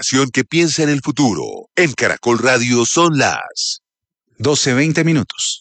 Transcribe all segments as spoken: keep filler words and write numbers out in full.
información que piensa en el futuro. En Caracol Radio son las doce veinte minutos.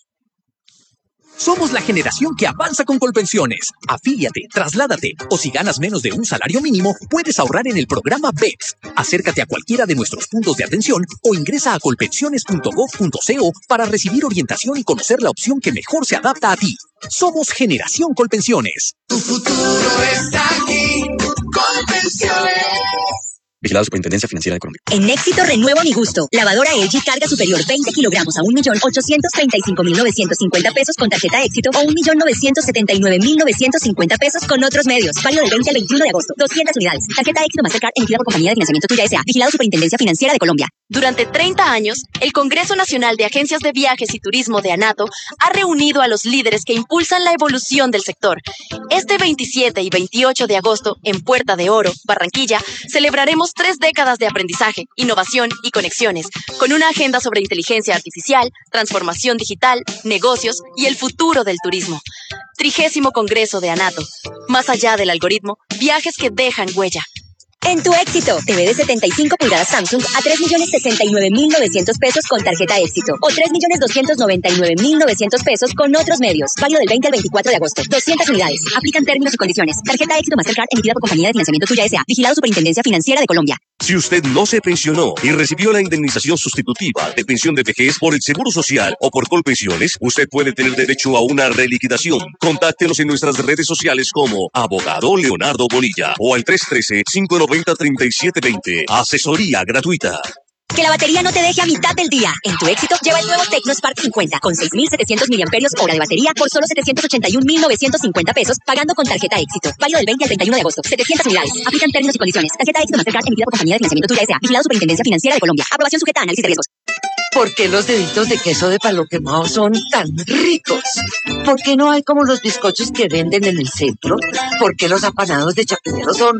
Somos la generación que avanza con Colpensiones. Afíliate, trasládate, o si ganas menos de un salario mínimo, puedes ahorrar en el programa B E P S. Acércate a cualquiera de nuestros puntos de atención o ingresa a colpensiones punto gob punto co para recibir orientación y conocer la opción que mejor se adapta a ti. Somos Generación Colpensiones. Tu futuro está aquí, Colpensiones. Vigilado Superintendencia Financiera de Colombia. En Éxito renuevo mi gusto. Lavadora L G carga superior veinte kilogramos a un millón ochocientos treinta y cinco mil novecientos cincuenta pesos con tarjeta Éxito o un millón novecientos setenta y nueve mil novecientos cincuenta pesos con otros medios. Válido del veinte al veintiuno de agosto. doscientas unidades. Tarjeta Éxito Mastercard emitida por Compañía de Financiamiento Tuya S A. Vigilado Superintendencia Financiera de Colombia. Durante treinta años, el Congreso Nacional de Agencias de Viajes y Turismo de ANATO ha reunido a los líderes que impulsan la evolución del sector. Este veintisiete y veintiocho de agosto, en Puerta de Oro, Barranquilla, celebraremos tres décadas de aprendizaje, innovación y conexiones, con una agenda sobre inteligencia artificial, transformación digital, negocios y el futuro del turismo. Trigésimo Congreso de ANATO. Más allá del algoritmo, viajes que dejan huella. En tu Éxito, T V de setenta y cinco pulgadas Samsung a tres millones sesenta y nueve mil novecientos pesos con tarjeta Éxito o tres millones doscientos noventa y nueve mil novecientos pesos con otros medios. Válido del veinte al veinticuatro de agosto. doscientas unidades. Aplican términos y condiciones. Tarjeta Éxito Mastercard emitida por Compañía de Financiamiento Tuya S A. Vigilado Superintendencia Financiera de Colombia. Si usted no se pensionó y recibió la indemnización sustitutiva de pensión de vejez por el Seguro Social o por Colpensiones, usted puede tener derecho a una reliquidación. Contáctenos en nuestras redes sociales como Abogado Leonardo Bonilla o al tres uno tres, cinco nueve cero, tres siete dos cero. Asesoría gratuita. Que la batería no te deje a mitad del día. En tu Éxito, lleva el nuevo Tecno Spark cincuenta con seis mil setecientos miliamperios hora de batería por solo setecientos ochenta y un mil novecientos cincuenta pesos, pagando con tarjeta Éxito. Válido del veinte al treinta y uno de agosto. setecientas unidades. Aplican términos y condiciones. Tarjeta Éxito Mastercard emitida por Compañía de Financiamiento Tuya S A. Vigilado Superintendencia Financiera de Colombia. Aprobación sujeta a análisis de riesgos. ¿Por qué los deditos de queso de palo quemado son tan ricos? ¿Por qué no hay como los bizcochos que venden en el centro? ¿Por qué los apanados de Chapinero son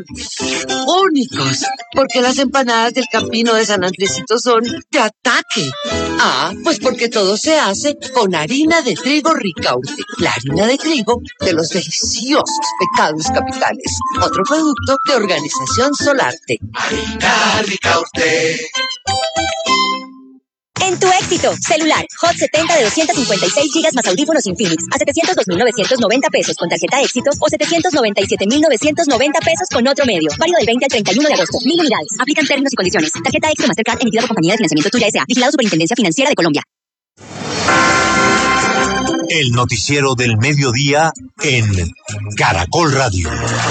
únicos? ¿Por qué las empanadas del Campino de San Andresito son de ataque? Ah, pues porque todo se hace con harina de trigo Ricaurte, la harina de trigo de los deliciosos pecados capitales. Otro producto de Organización Solarte. Harina Ricaurte. En tu Éxito, celular, Hot setenta de doscientos cincuenta y seis gigas más audífonos Infinix a setecientos dos mil novecientos noventa pesos con tarjeta Éxito o setecientos noventa y siete mil novecientos noventa pesos con otro medio. Válido del veinte al treinta y uno de agosto. Mil unidades. Aplican términos y condiciones. Tarjeta Éxito Mastercard emitida por Compañía de Financiamiento Tuya S A. Vigilado Superintendencia Financiera de Colombia. El noticiero del mediodía en Caracol Radio.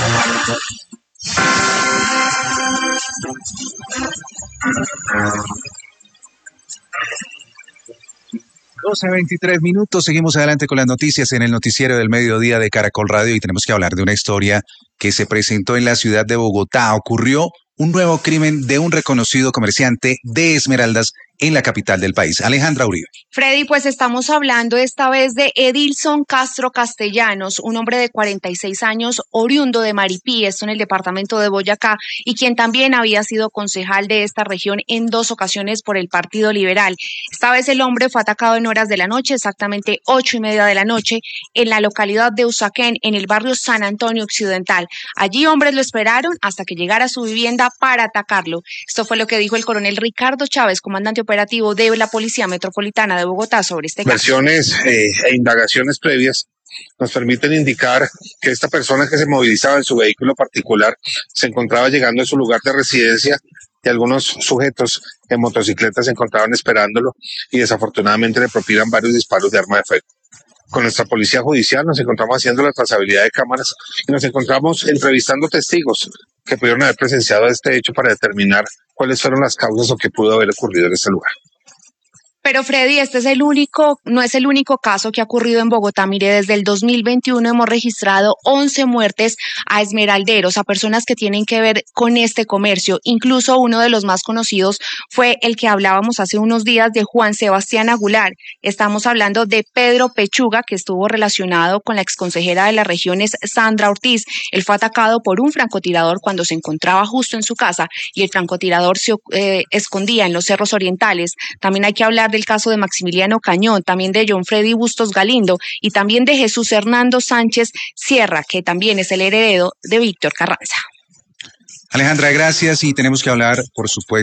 doce veintitrés minutos, seguimos adelante con las noticias en el noticiero del mediodía de Caracol Radio y tenemos que hablar de una historia que se presentó en la ciudad de Bogotá. Ocurrió un nuevo crimen de un reconocido comerciante de esmeraldas en la capital del país. Alejandra Uribe. Freddy, pues estamos hablando esta vez de Edilson Castro Castellanos, un hombre de cuarenta y seis años, oriundo de Maripí, esto en el departamento de Boyacá, y quien también había sido concejal de esta región en dos ocasiones por el Partido Liberal. Esta vez el hombre fue atacado en horas de la noche, exactamente ocho y media de la noche, en la localidad de Usaquén, en el barrio San Antonio Occidental. Allí hombres lo esperaron hasta que llegara a su vivienda para atacarlo. Esto fue lo que dijo el coronel Ricardo Chávez, comandante operativo de la Policía Metropolitana de Bogotá sobre este caso. Versiones eh, e indagaciones previas nos permiten indicar que esta persona que se movilizaba en su vehículo particular se encontraba llegando a su lugar de residencia y algunos sujetos en motocicletas se encontraban esperándolo y desafortunadamente le propinan varios disparos de arma de fuego. Con nuestra policía judicial nos encontramos haciendo la trazabilidad de cámaras y nos encontramos entrevistando testigos que pudieron haber presenciado este hecho para determinar cuáles fueron las causas o qué pudo haber ocurrido en este lugar. Pero Freddy, este es el único, no es el único caso que ha ocurrido en Bogotá. Mire, desde el dos mil veintiuno hemos registrado once muertes a esmeralderos, a personas que tienen que ver con este comercio. Incluso uno de los más conocidos fue el que hablábamos hace unos días de Juan Sebastián Aguilar. Estamos hablando de Pedro Pechuga, que estuvo relacionado con la exconsejera de las regiones, Sandra Ortiz. Él fue atacado por un francotirador cuando se encontraba justo en su casa y el francotirador se eh, escondía en los cerros orientales. También hay que hablar del caso de Maximiliano Cañón, también de John Freddy Bustos Galindo y también de Jesús Hernando Sánchez Sierra, que también es el heredero de Víctor Carranza. Alejandra, gracias y tenemos que hablar, por supuesto,